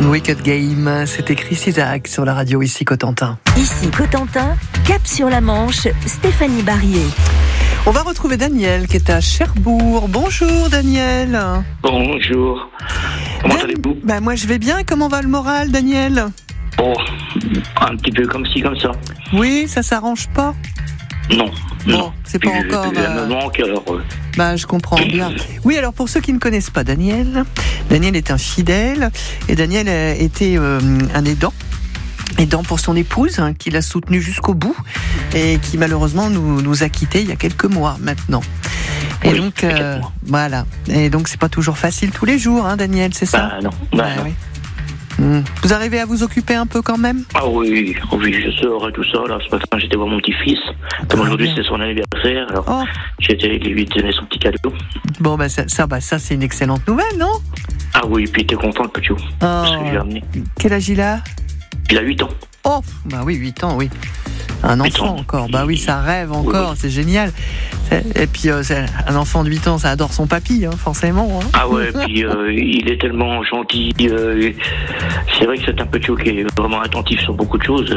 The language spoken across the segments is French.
Wicked Game, c'était Chris Isaak sur la radio ici Cotentin. Ici Cotentin, cap sur la Manche, Stéphanie Barrier. On va retrouver Daniel qui est à Cherbourg. Bonjour Daniel. Bonjour. Comment allez-vous ? Moi je vais bien, comment va le moral Daniel ? Oh, un petit peu comme ci, comme ça. Oui, ça s'arrange pas ? Non. C'est pas encore... Elle me manque alors... je comprends bien. Oui, alors pour ceux qui ne connaissent pas Daniel est un fidèle et Daniel était un aidant pour son épouse qui l'a soutenu jusqu'au bout et qui malheureusement nous a quittés il y a quelques mois maintenant. Et oui, donc voilà. Et donc c'est pas toujours facile tous les jours, hein, Daniel, c'est ça ? Non. Oui. Vous arrivez à vous occuper un peu quand même ? Ah oui, je sors et tout ça. Là, ce matin, j'étais voir mon petit-fils. Comme aujourd'hui, c'est son anniversaire. Alors, j'ai été lui donner son petit cadeau. Bon, ça, c'est une excellente nouvelle, non ? Ah oui, puis t'es content que tu parce que j'ai amené. Quel âge il a ? Il a 8 ans. Oh, 8 ans, oui. Un enfant encore, ça rêve encore, oui. C'est génial. Et puis un enfant de 8 ans, ça adore son papy, hein, forcément. Hein. Ah ouais, puis il est tellement gentil. C'est vrai que c'est un peu choqué, vraiment attentif sur beaucoup de choses.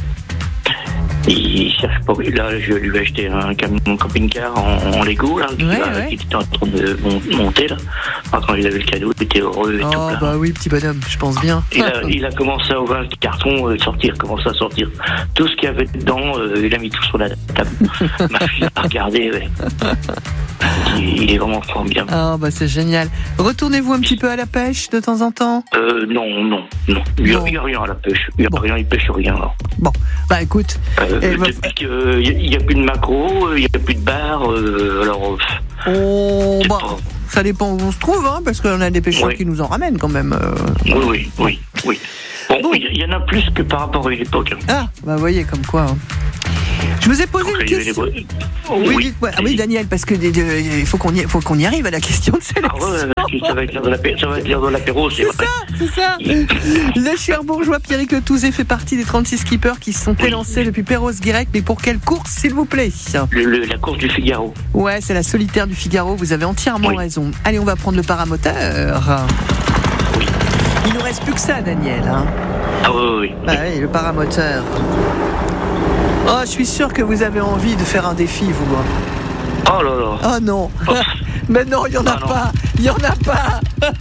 Il cherche pas. Là, je lui ai acheté un camping-car en Lego, là, qui était en train de monter, là. Quand il avait le cadeau, il était heureux et tout. Là. Oui, petit bonhomme, je pense bien. Il a commencé à ouvrir le carton, commencer à sortir. Tout ce qu'il y avait dedans, il a mis tout sur la table. Ma fille a regardé, ouais. Il est vraiment formidable. C'est génial. Retournez-vous un petit peu à la pêche de temps en temps ? Non. Il n'y a rien à la pêche. Il pêche rien, là. Bon, écoute... depuis qu'il n'y a plus de maquereau, il n'y a plus de bar, alors... Ça dépend où on se trouve, hein, parce qu'on a des pêcheurs qui nous en ramènent quand même. Oui. Bon, il y en a plus que par rapport à une époque. Voyez, comme quoi... Hein. Je vous ai posé une question. Oui, Daniel, parce que il faut qu'on y arrive à la question de sélection. Ça va être l'heure de l'apéro. C'est ça. Le Cherbourgeois Pierrick Le Touzé fait partie des 36 skippers qui se sont élancés depuis Perros-Guirec. Mais pour quelle course, s'il vous plaît ? La course du Figaro. Ouais, c'est la solitaire du Figaro. Vous avez entièrement raison. Allez, on va prendre le paramoteur. Oui. Il nous reste plus que ça, Daniel. Hein. Oui. Oui, le paramoteur. Je suis sûr que vous avez envie de faire un défi, vous. Oh là là. Oh non. Mais non, il n'y en a pas. Il n'y en a pas.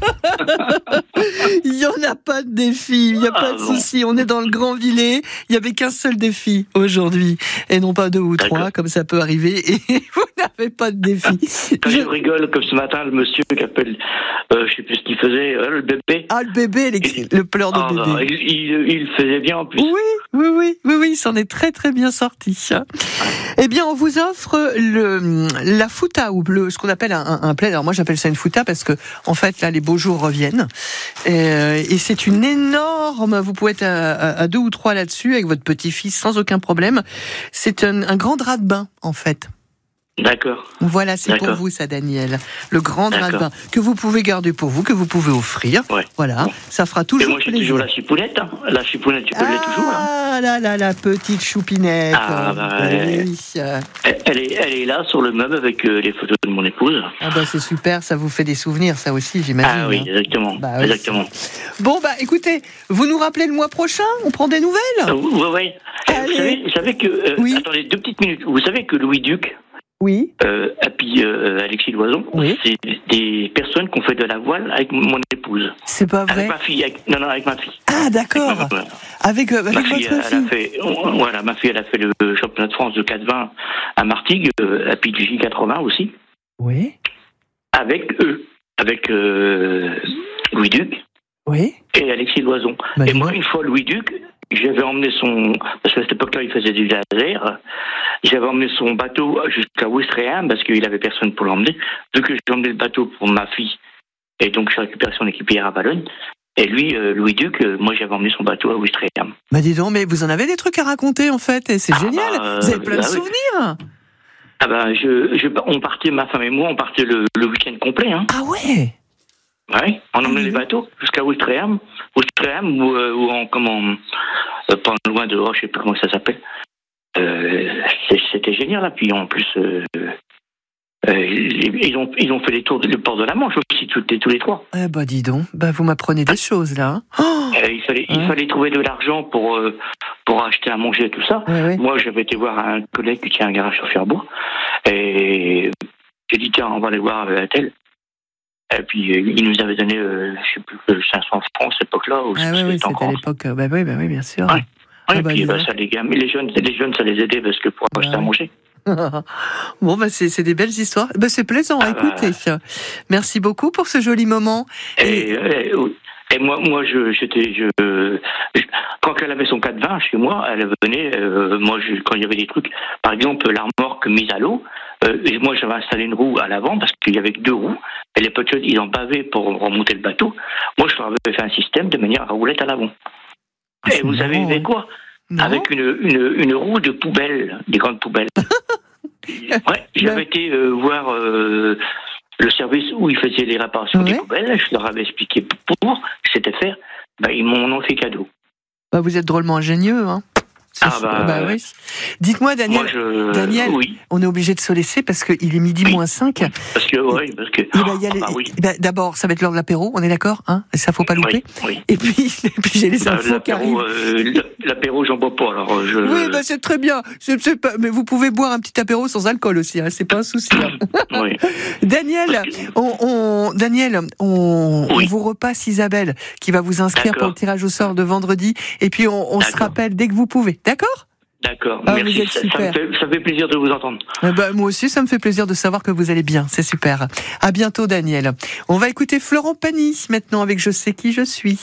Il n'y en a pas de défi. Il n'y a pas de souci. On est dans le Grand Villet. Il n'y avait qu'un seul défi aujourd'hui. Et non pas 2 ou 3, comme ça peut arriver. Et vous n'avez pas de défi. Je rigole comme ce matin, le monsieur qui appelle, je ne sais plus ce qu'il faisait, le bébé. Le bébé, le pleur de bébé. Il faisait bien en plus. Oui, il s'en est très très bien sorti. Eh bien, on vous offre la fouta, ou ce qu'on appelle un plaid. Alors moi, j'appelle ça une fouta parce que, en fait, là, les beaux jours reviennent. Et c'est une énorme... Vous pouvez être à 2 ou 3 là-dessus avec votre petit-fils sans aucun problème. C'est un grand drap de bain, en fait. D'accord. Voilà, c'est pour vous ça, Daniel. Le grand drap de bain que vous pouvez garder pour vous, que vous pouvez offrir. Ouais. Voilà, ça fera toujours plaisir. Et moi, j'ai toujours la chipounette. Hein. La chipounette, tu peux l'être toujours. La petite choupinette. Oui. Elle est là sur le meuble avec les photos de mon épouse. C'est super, ça vous fait des souvenirs, ça aussi, j'imagine. Oui, exactement. Exactement. Bon, écoutez, vous nous rappelez le mois prochain ? On prend des nouvelles ? Oui. Vous savez que... Attendez, 2 petites minutes. Vous savez que Louis Duc... Oui. Et puis Alexis Loison, c'est des personnes qui ont fait de la voile avec mon épouse. C'est pas vrai ? Avec ma fille. Avec ma fille. Ah, d'accord. Avec ma votre fille. Ma fille, elle a fait le championnat de France de 4-20 à Martigues, à puis du J80 aussi. Oui. Avec eux. Avec Louis Duc. Oui. Et Alexis Loison. Et moi, une fois, Louis Duc, j'avais emmené parce qu'à cette époque-là, il faisait du laser. J'avais emmené son bateau jusqu'à Ouistreham parce qu'il avait personne pour l'emmener. Donc, j'ai emmené le bateau pour ma fille. Et donc, j'ai récupéré son équipière à Balogne. Et lui, Louis Duc, moi, j'avais emmené son bateau à Ouistreham. Dis donc, mais vous en avez des trucs à raconter, en fait. Et c'est génial. Vous avez plein de souvenirs. On partait, ma femme et moi, on partait le week-end complet. Hein. Ah ouais. Ouais, on emmenait les bateaux jusqu'à Ouistreham. Ouistreham, pas loin de je sais plus comment ça s'appelle. C'était génial, là. Puis en plus, Ils ont fait les tours du port de la Manche aussi, tous les trois. Eh ben, dis donc, vous m'apprenez des choses, là. Hein. Il fallait trouver de l'argent pour acheter à manger et tout ça. Ouais. Moi, j'avais été voir un collègue qui tient un garage sur Cherbourg. Et j'ai dit, tiens, on va aller voir un tel. Et puis, il nous avait donné, je sais plus, 500 francs à cette époque-là. Oui, c'était à l'époque. Oui, bien sûr. Ouais. Et puis, ça, les jeunes, ça les aidait parce que pour acheter à manger. Bon, c'est des belles histoires. C'est plaisant à écouter. Merci beaucoup pour ce joli moment. Et moi, quand elle avait son 420 chez moi, elle venait, quand il y avait des trucs, par exemple, la remorque mise à l'eau, moi, j'avais installé une roue à l'avant parce qu'il y avait que 2 roues, et les potes, ils en bavaient pour remonter le bateau. Moi, je leur avais fait un système de manière à rouler à l'avant. Et vous savez fait quoi? Non. Avec une roue de poubelle, des grandes poubelles. J'avais été voir le service où ils faisaient les réparations des poubelles. Je leur avais expliqué pour c'était faire. Ils m'en ont fait cadeau. Vous êtes drôlement ingénieux, hein. Oui. Dites-moi, Daniel, oui. On est obligé de se laisser parce qu'il est midi moins 5. Parce que. D'abord, ça va être l'heure de l'apéro, on est d'accord, hein? Ça faut pas louper. Oui. Et puis j'ai les infos qui arrivent. L'apéro, j'en bois pas, alors Oui, c'est très bien. Mais vous pouvez boire un petit apéro sans alcool aussi, hein, c'est pas un souci. Oui. Daniel, on vous repasse Isabelle qui va vous inscrire pour le tirage au sort de vendredi. Et puis on se rappelle dès que vous pouvez. D'accord ? D'accord, merci. Vous êtes super. Ça fait plaisir de vous entendre. Moi aussi, ça me fait plaisir de savoir que vous allez bien. C'est super. À bientôt, Daniel. On va écouter Florent Pagny maintenant avec Je sais qui je suis.